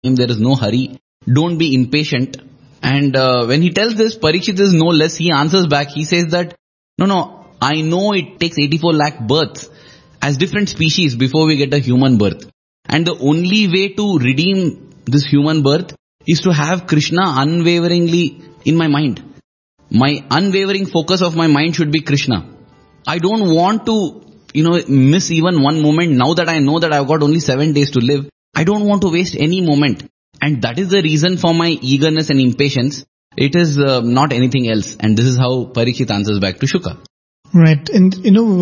there is no hurry, don't be impatient. And when he tells this, Parikshit is no less, he answers back, he says that, no, I know it takes 84 lakh births as different species before we get a human birth. And the only way to redeem this human birth is to have Krishna unwaveringly in my mind. My unwavering focus of my mind should be Krishna. I don't want to, miss even one moment. Now that I know that I've got only 7 days to live, I don't want to waste any moment. And that is the reason for my eagerness and impatience. It is not anything else. And this is how Parikshit answers back to Shuka. Right. And,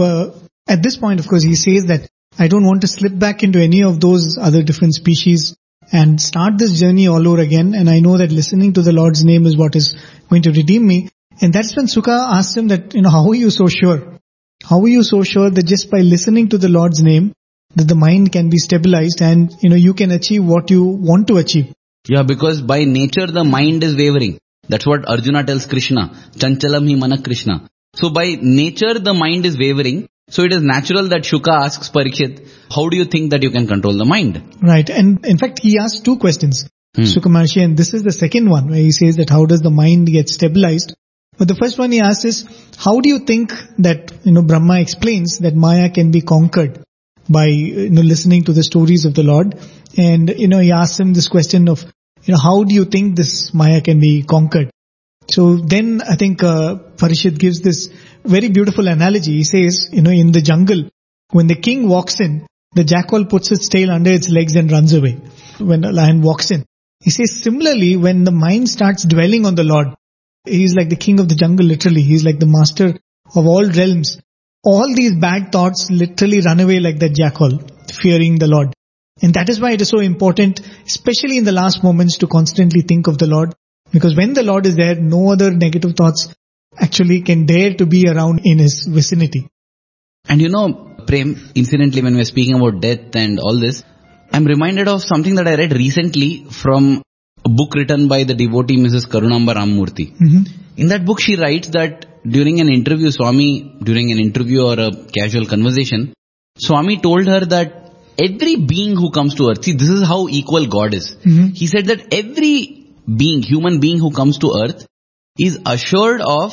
at this point, of course, he says that I don't want to slip back into any of those other different species and start this journey all over again. And I know that listening to the Lord's name is what is going to redeem me. And that's when Shuka asked him that, how are you so sure? How are you so sure that just by listening to the Lord's name, that the mind can be stabilized and, you can achieve what you want to achieve? Yeah, because by nature the mind is wavering. That's what Arjuna tells Krishna. Chanchalam hi mana Krishna. So by nature the mind is wavering. So it is natural that Shuka asks Parikshit, how do you think that you can control the mind? Right. And in fact, he asked 2 questions, Shuka Maharshi, and this is the second one where he says that how does the mind get stabilized? But the first one he asks is, how do you think that, Brahma explains that Maya can be conquered by, listening to the stories of the Lord? And, he asks him this question of, how do you think this Maya can be conquered? So then I think Parikshit gives this very beautiful analogy. He says, in the jungle, when the king walks in, the jackal puts its tail under its legs and runs away when a lion walks in. He says, similarly, when the mind starts dwelling on the Lord, he's like the king of the jungle, literally. He's like the master of all realms. All these bad thoughts literally run away like that jackal, fearing the Lord. And that is why it is so important, especially in the last moments, to constantly think of the Lord. Because when the Lord is there, no other negative thoughts actually can dare to be around in his vicinity. And Prem, incidentally, when we're speaking about death and all this, I'm reminded of something that I read recently from a book written by the devotee Mrs. Karunamba Ramamurthy. In that book, she writes that during an interview or a casual conversation, Swami told her that every being who comes to earth, see, this is how equal God is. He said that every human being who comes to earth is assured of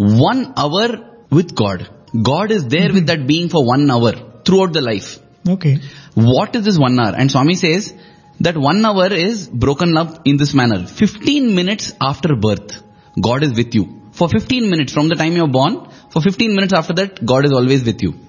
1 hour with God. God is there with that being for 1 hour throughout the life. Okay. What is this 1 hour? And Swami says that 1 hour is broken up in this manner. 15 minutes after birth, God is with you. For 15 minutes from the time you're born, for 15 minutes after that, God is always with you.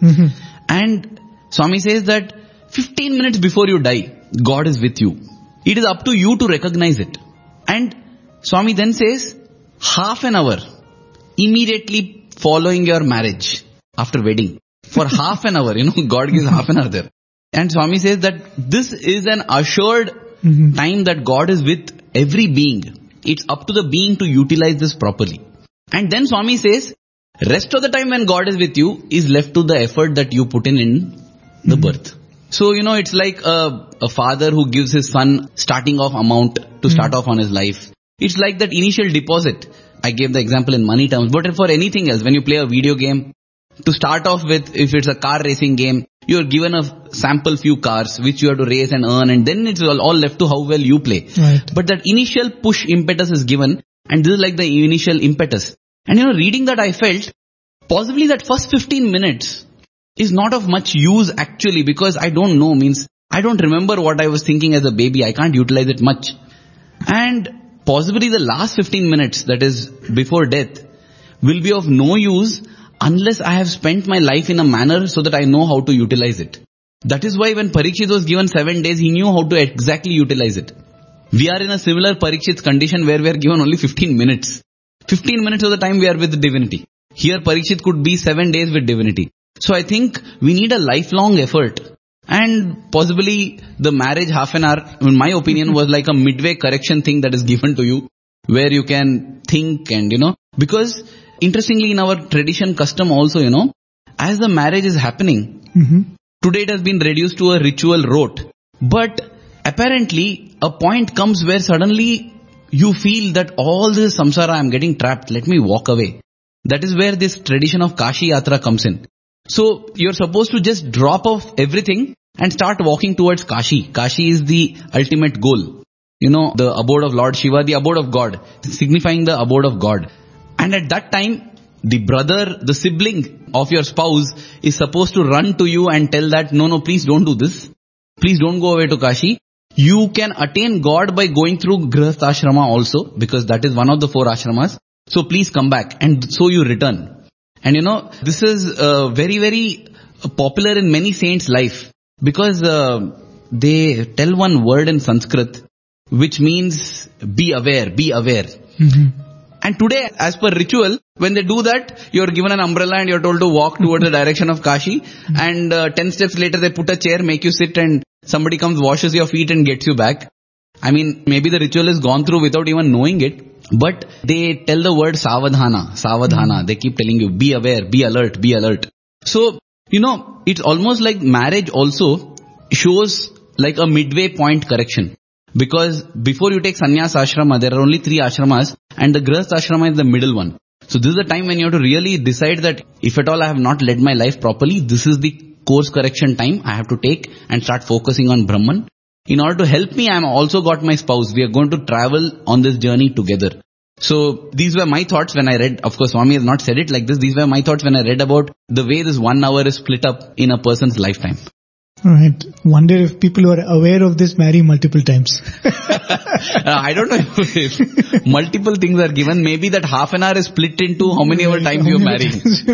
And Swami says that 15 minutes before you die, God is with you. It is up to you to recognize it. And Swami then says, half an hour immediately following your marriage, after wedding, for half an hour, God gives half an hour there. And Swami says that this is an assured time that God is with every being. It's up to the being to utilize this properly. And then Swami says, rest of the time when God is with you is left to the effort that you put in the birth. So, it's like a father who gives his son starting off amount to start off on his life. It's like that initial deposit. I gave the example in money terms, but for anything else, when you play a video game, to start off with, if it's a car racing game, you're given a sample few cars which you have to race and earn, and then it's all left to how well you play. Right. But that initial push impetus is given, and this is like the initial impetus. And reading that I felt, possibly that first 15 minutes is not of much use actually, because I don't know, I don't remember what I was thinking as a baby. I can't utilize it much. And possibly the last 15 minutes, that is before death, will be of no use unless I have spent my life in a manner so that I know how to utilize it. That is why when Parikshit was given 7 days, he knew how to exactly utilize it. We are in a similar Parikshit's condition where we are given only 15 minutes. 15 minutes of the time we are with the divinity. Here Parikshit could be 7 days with divinity. So I think we need a lifelong effort. And possibly the marriage half an hour, in my opinion, was like a midway correction thing that is given to you, where you can think and, because interestingly in our tradition custom also, as the marriage is happening, today it has been reduced to a ritual rote. But apparently a point comes where suddenly you feel that all this samsara, I am getting trapped, let me walk away. That is where this tradition of Kashi Yatra comes in. So you're supposed to just drop off everything and start walking towards Kashi. Kashi is the ultimate goal. the abode of Lord Shiva, the abode of God, signifying the abode of God. And at that time, the brother, the sibling of your spouse is supposed to run to you and tell that, no, please don't do this. Please don't go away to Kashi. You can attain God by going through Grihastha Ashrama also, because that is one of the 4 ashramas. So please come back. And so you return. And this is very, very popular in many saints' life, because they tell one word in Sanskrit which means be aware, be aware. Mm-hmm. And today, as per ritual, when they do that, you're given an umbrella and you're told to walk towards the direction of Kashi. And 10 steps later, they put a chair, make you sit, and somebody comes, washes your feet and gets you back. I mean, maybe the ritual is gone through without even knowing it. But they tell the word savadhana, savadhana. They keep telling you, be aware, be alert, be alert. So, it's almost like marriage also shows like a midway point correction. Because before you take sannyas ashrama, there are only 3 ashramas, and the grihastha ashrama is the middle one. So this is the time when you have to really decide that if at all I have not led my life properly, this is the course correction time I have to take and start focusing on Brahman. In order to help me, I am also got my spouse. We are going to travel on this journey together. So these were my thoughts when I read, of course Swami has not said it like this, these were my thoughts when I read about the way this 1 hour is split up in a person's lifetime. Alright. Wonder if people who are aware of this marry multiple times. I don't know if multiple things are given. Maybe that half an hour is split into how many ever times you marry.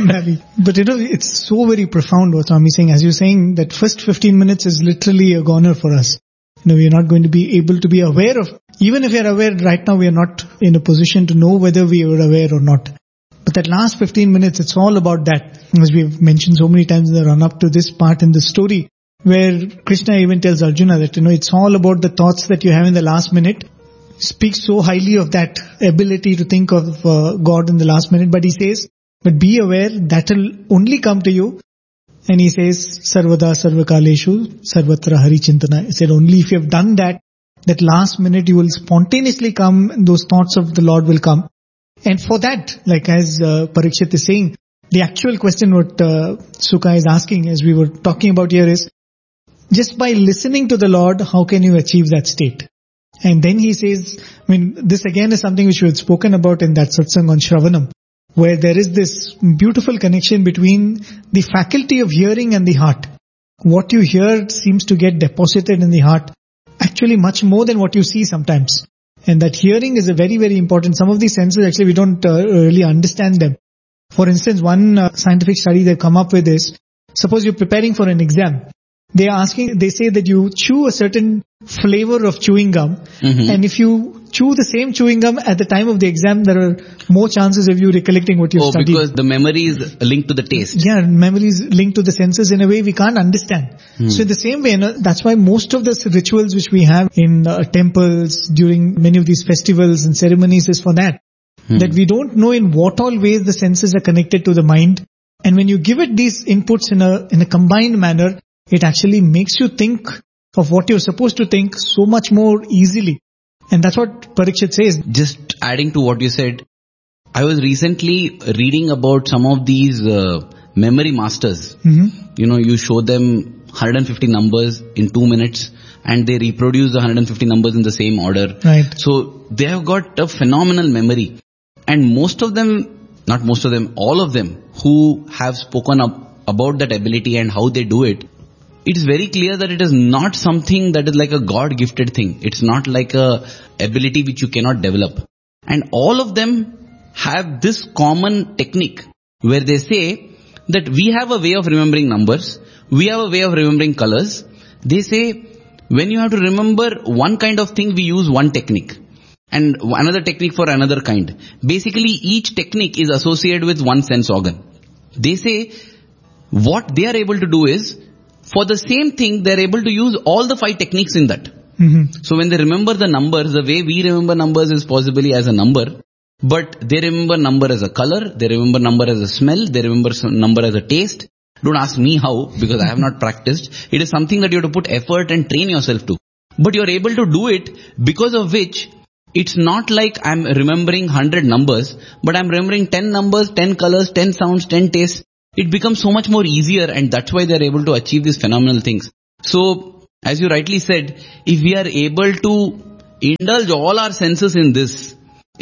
But it's so very profound what Swami is saying. As you're saying, that first 15 minutes is literally a goner for us. We are not going to be able to be aware of, even if we are aware right now, we are not in a position to know whether we are aware or not. But that last 15 minutes, it's all about that. As we've mentioned so many times in the run up to this part in the story, where Krishna even tells Arjuna that, it's all about the thoughts that you have in the last minute. Speaks so highly of that ability to think of God in the last minute. But he says, but be aware that will only come to you. And he says, Sarvada Sarvakaleshu Sarvatra Hari Chintana. He said, only if you have done that last minute you will spontaneously come, those thoughts of the Lord will come. And for that, like as Parikshit is saying, the actual question what Sukha is asking, as we were talking about here, is, just by listening to the Lord, how can you achieve that state? And then he says, this again is something which we had spoken about in that satsang on Shravanam, where there is this beautiful connection between the faculty of hearing and the heart. What you hear seems to get deposited in the heart, actually much more than what you see sometimes. And that hearing is a very, very important. Some of these senses actually we don't really understand them. For instance, one scientific study they've come up with is, suppose you're preparing for an exam. They say that you chew a certain flavor of chewing gum, mm-hmm. and if you chew the same chewing gum at the time of the exam, there are more chances of you recollecting what you studied. Because the memory is linked to the taste. Yeah, memory is linked to the senses in a way we can't understand. So in the same way, that's why most of the rituals which we have in temples during many of these festivals and ceremonies is for that. That we don't know in what all ways the senses are connected to the mind. And when you give it these inputs in a combined manner, it actually makes you think of what you're supposed to think so much more easily. And that's what Parikshit says. Just adding to what you said, I was recently reading about some of these memory masters. Mm-hmm. You show them 150 numbers in 2 minutes and they reproduce the 150 numbers in the same order. Right. So they have got a phenomenal memory. And all of them who have spoken up about that ability and how they do it, it is very clear that it is not something that is like a God-gifted thing. It's not like a ability which you cannot develop. And all of them have this common technique where they say that we have a way of remembering numbers. We have a way of remembering colors. They say when you have to remember one kind of thing, we use one technique. And another technique for another kind. Basically, each technique is associated with one sense organ. They say what they are able to do is, for the same thing, they are able to use all the 5 techniques in that. Mm-hmm. So when they remember the numbers, the way we remember numbers is possibly as a number, but they remember number as a color, they remember number as a smell, they remember number as a taste. Don't ask me how, because I have not practiced. It is something that you have to put effort and train yourself to. But you are able to do it, because of which it's not like I'm remembering 100 numbers, but I'm remembering 10 numbers, 10 colors, 10 sounds, 10 tastes. It becomes so much more easier, and that's why they're able to achieve these phenomenal things. So, as you rightly said, if we are able to indulge all our senses in this,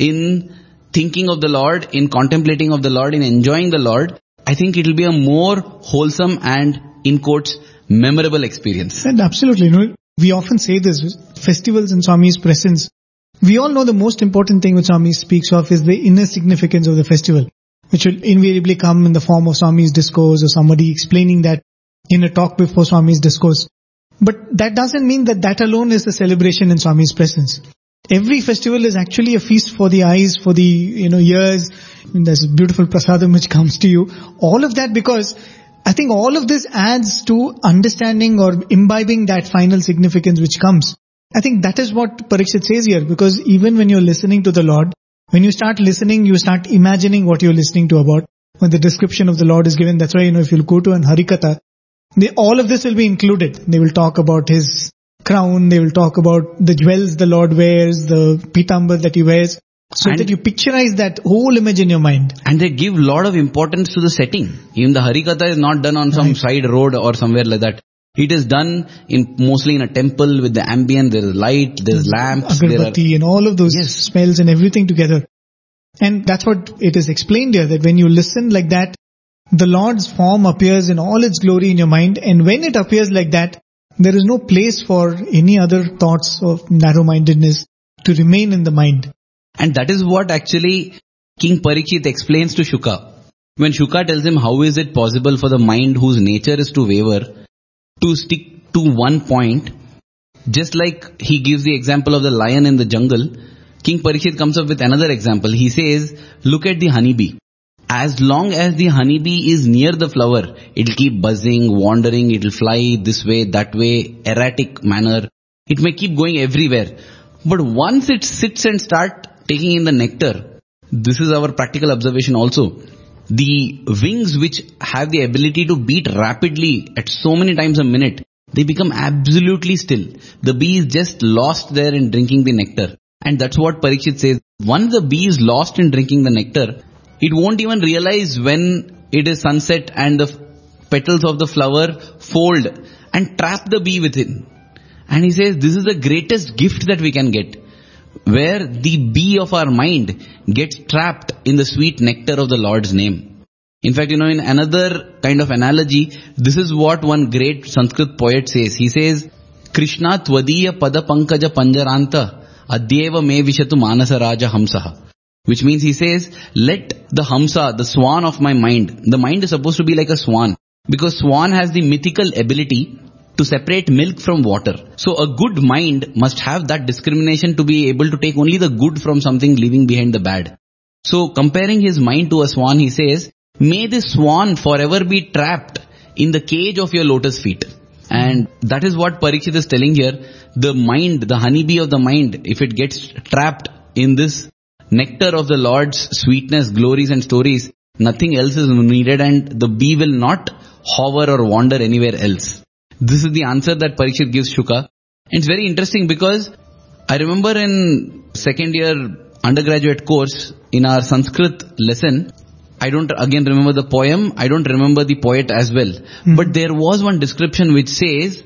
in thinking of the Lord, in contemplating of the Lord, in enjoying the Lord, I think it will be a more wholesome and, in quotes, memorable experience. And absolutely, we often say this, festivals in Swami's presence. We all know the most important thing which Swami speaks of is the inner significance of the festival, which will invariably come in the form of Swami's discourse or somebody explaining that in a talk before Swami's discourse. But that doesn't mean that alone is the celebration in Swami's presence. Every festival is actually a feast for the eyes, for the ears. There's a beautiful prasadam which comes to you. All of that, because I think all of this adds to understanding or imbibing that final significance which comes. I think that is what Parikshit says here, because even when you're listening to the Lord, when you start listening, you start imagining what you're listening to about. When the description of the Lord is given, that's why, if you'll go to an Harikatha, all of this will be included. They will talk about his crown, they will talk about the jewels the Lord wears, the pitambar that he wears, so that you picturize that whole image in your mind. And they give a lot of importance to the setting. Even the Harikatha is not done on some side road or somewhere like that. It is done mostly in a temple with the ambient, there is light, there is lamps, agarbatti and all of those smells and everything together. And that's what it is explained here, that when you listen like that, the Lord's form appears in all its glory in your mind, and when it appears like that, there is no place for any other thoughts of narrow-mindedness to remain in the mind. And that is what actually King Parikshit explains to Shuka. When Shuka tells him how is it possible for the mind whose nature is to waver, to stick to one point, just like he gives the example of the lion in the jungle, King Parikshit comes up with another example. He says, look at the honeybee. As long as the honeybee is near the flower, it'll keep buzzing, wandering, it'll fly this way, that way, erratic manner. It may keep going everywhere. But once it sits and starts taking in the nectar, this is our practical observation also. The wings which have the ability to beat rapidly at so many times a minute, they become absolutely still. The bee is just lost there in drinking the nectar. And that's what Parikshit says. Once the bee is lost in drinking the nectar, it won't even realize when it is sunset and the petals of the flower fold and trap the bee within. And he says this is the greatest gift that we can get, where the bee of our mind gets trapped in the sweet nectar of the Lord's name. In fact, in another kind of analogy, this is what one great Sanskrit poet says. He says, Krishna tvadiya pada pankaja panjaranta adyeva me vishatu manasa raja hamsaha. Which means he says, let the hamsa, the swan of my mind, the mind is supposed to be like a swan, because swan has the mythical ability to separate milk from water. So a good mind must have that discrimination to be able to take only the good from something, leaving behind the bad. So comparing his mind to a swan, he says, may this swan forever be trapped in the cage of your lotus feet. And that is what Parikshit is telling here. The mind, the honeybee of the mind, if it gets trapped in this nectar of the Lord's sweetness, glories and stories, nothing else is needed, and the bee will not hover or wander anywhere else. This is the answer that Parikshit gives Shuka. And it's very interesting because I remember in second year undergraduate course, in our Sanskrit lesson, I don't again remember the poem, I don't remember the poet as well. But there was one description which says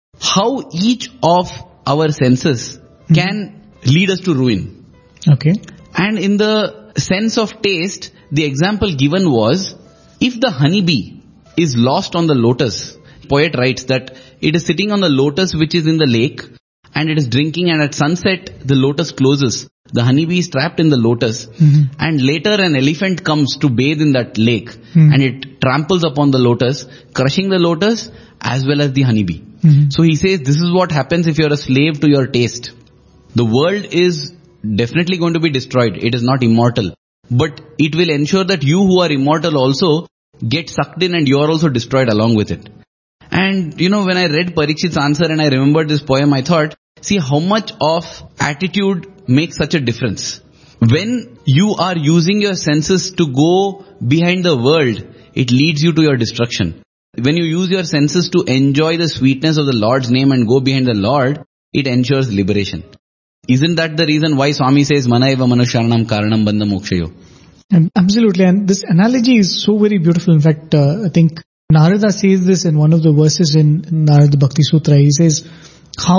how each of our senses can lead us to ruin. Okay. And in the sense of taste, the example given was, if the honeybee is lost on the lotus, poet writes that it is sitting on the lotus which is in the lake, and it is drinking, and at sunset the lotus closes. The honeybee is trapped in the lotus, and later an elephant comes to bathe in that lake, and it tramples upon the lotus, crushing the lotus as well as the honeybee. So he says this is what happens if you are a slave to your taste. The world is definitely going to be destroyed. It is not immortal. But it will ensure that you who are immortal also get sucked in, and you are also destroyed along with it. And when I read Parikshit's answer and I remembered this poem, I thought, see how much of attitude makes such a difference. When you are using your senses to go behind the world, it leads you to your destruction. When you use your senses to enjoy the sweetness of the Lord's name and go behind the Lord, it ensures liberation. Isn't that the reason why Swami says, Mana eva manusharanam karanam bandha mokshayo? Absolutely. And this analogy is so very beautiful. In fact, I think Narada says this in one of the verses in Narada Bhakti Sutra. He says, how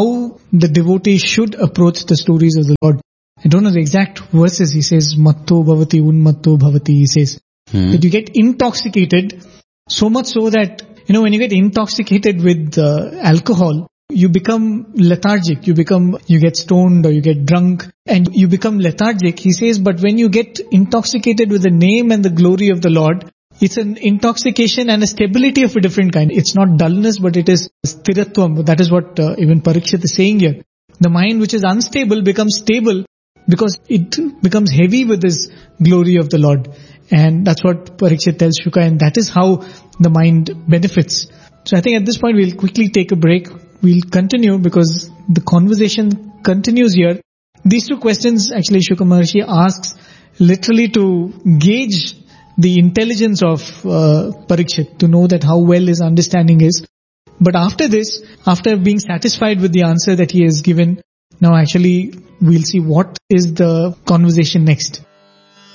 the devotee should approach the stories of the Lord. I don't know the exact verses. He says, Matto bhavati unmatto bhavati, he says. That you get intoxicated, so much so that, when you get intoxicated with alcohol, you become lethargic, you get stoned or you get drunk and you become lethargic. He says, but when you get intoxicated with the name and the glory of the Lord, it's an intoxication and a stability of a different kind. It's not dullness, but it is sthiratvam. That is what even Parikshit is saying here. The mind which is unstable becomes stable because it becomes heavy with this glory of the Lord. And that's what Parikshit tells Shuka, and that is how the mind benefits. So I think at this point we'll quickly take a break. We'll continue because the conversation continues here. These two questions actually Shuka Maharshi asks literally to gauge the intelligence of Parikshit, to know that how well his understanding is. But after this, after being satisfied with the answer that he has given, now actually we'll see what is the conversation next.